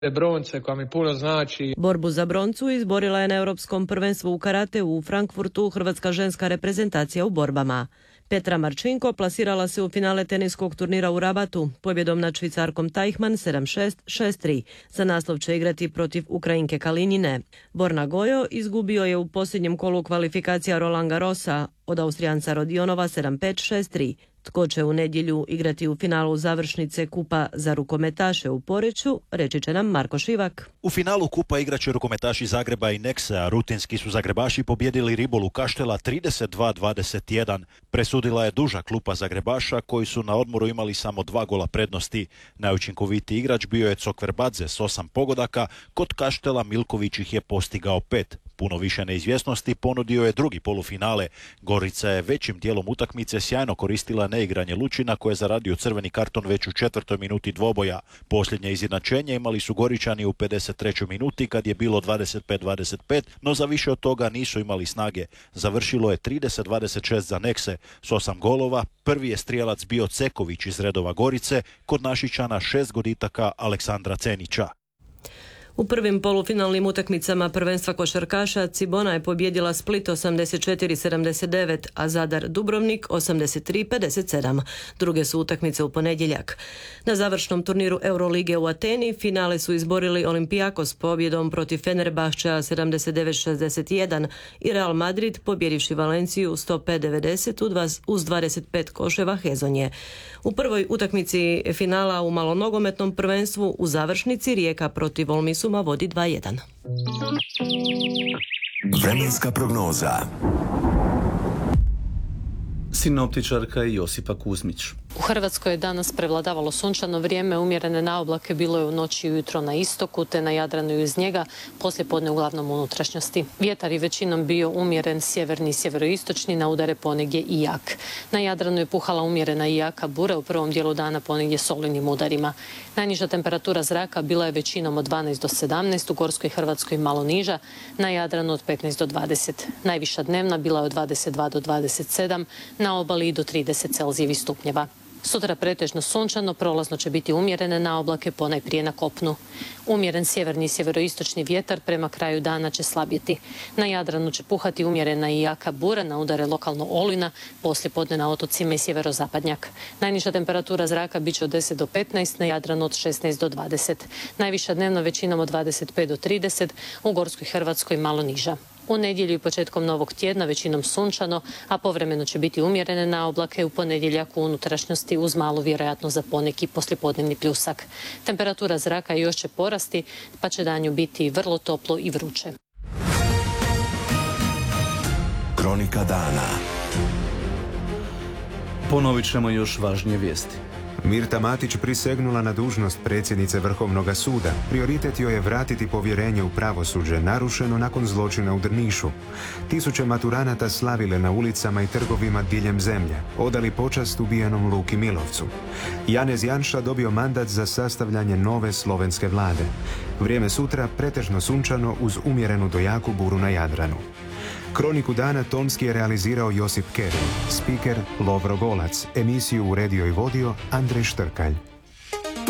bronce koja mi puno znači. Borbu za broncu izborila je na Europskom prvenstvu u karate u Frankfurtu hrvatska ženska reprezentacija u borbama. Petra Marčinko plasirala se u finale teniskog turnira u Rabatu pobjedom nad Švicarkom Teichmann 7-6, 6-3. Za naslov će igrati protiv Ukrajinke Kalinine. Borna Gojo izgubio je u posljednjem kolu kvalifikacija Roland Garrosa od Austrijanca Rodionova 7-5, 6-3. Tko će u nedjelju igrati u finalu završnice Kupa za rukometaše u Poreču, reći će nam Marko Šivak. U finalu Kupa igraće rukometaši Zagreba i Nexe, a rutinski su Zagrebaši pobjedili Ribolu Kaštela 32-21. Presudila je duža klupa Zagrebaša koji su na odmoru imali samo 2 gola prednosti. Najučinkovitiji igrač bio je Cokverbadze s 8 pogodaka, kod Kaštela Milković ih je postigao 5. Puno više neizvjesnosti ponudio je drugi polufinale. Gorica je većim dijelom utakmice sjajno koristila neigranje Lučina koje je zaradio crveni karton već u 4. minuti dvoboja. Posljednje izjednačenje imali su Goričani u 53. minuti kad je bilo 25-25, no za više od toga nisu imali snage. Završilo je 30-26 za Nexe s 8 golova. Prvi je strijelac bio Ceković iz redova Gorice, kod Našičana 6 goditaka Aleksandra Cenića. U prvim polufinalnim utakmicama prvenstva košarkaša Cibona je pobjedila Split 84-79, a Zadar Dubrovnik 83-57. Druge su utakmice u ponedjeljak. Na završnom turniru Eurolige u Ateni finale su izborili Olympiakos s pobjedom protiv Fenerbahčea 79-61 i Real Madrid pobjedivši Valenciju 105-90 uz 25 koševa Hezonje. U prvoj utakmici finala u malonogometnom prvenstvu u završnici Rijeka protiv Olmisuma vodi 2-1. Vremenska prognoza. Sinoptičarka Josipa Kuzmić. U Hrvatskoj je danas prevladavalo sunčano vrijeme, umjerene naoblake bilo je u noći i ujutro na istoku, te na Jadranu i uz njega, poslijepodne uglavnom unutrašnjosti. Vjetar je većinom bio umjeren sjeverni i sjeveroistočni, na udare ponegdje i jak. Na Jadranu je puhala umjerena i jaka bura, u prvom dijelu dana ponegdje s olujnim udarima. Najniža temperatura zraka bila je većinom od 12 do 17, u Gorskoj Hrvatskoj malo niža, na Jadranu od 15 do 20. Najviša dnevna bila je od 22 do 27, na obali i do 30 Celzijevih stupnjeva. Sutra pretežno sunčano, prolazno će biti umjerene naoblake, ponajprije na kopnu. Umjeren sjeverni i sjeveroistočni vjetar prema kraju dana će slabjeti. Na Jadranu će puhati umjerena i jaka bura, na udare lokalno olujna, poslijepodne na otocima i sjeverozapadnjak. Najniža temperatura zraka bit će od 10 do 15, na Jadranu od 16 do 20. Najviša dnevno većinom od 25 do 30, u Gorskoj Hrvatskoj malo niža. U nedjelju i početkom novog tjedna većinom sunčano, a povremeno će biti umjerene naoblake, u ponedjeljak u unutrašnjosti uz malu vjerojatnost za poneki poslijepodnevni pljusak. Temperatura zraka još će porasti, pa će danju biti vrlo toplo i vruće. Kronika dana. Ponovit ćemo još važnije vijesti. Mirta Matić prisegnula na dužnost predsjednice Vrhovnog suda. Prioritet joj je vratiti povjerenje u pravosuđe, narušeno nakon zločina u Drnišu. Tisuće maturanata slavile na ulicama i trgovima diljem zemlje, odali počast ubijenom Luki Milovcu. Janez Janša dobio mandat za sastavljanje nove slovenske vlade. Vrijeme sutra pretežno sunčano uz umjerenu do jaku buru na Jadranu. Kroniku dana tonski je realizirao Josip Kerin, spiker Lovro Golac, emisiju uredio i vodio Andrej Štrkalj.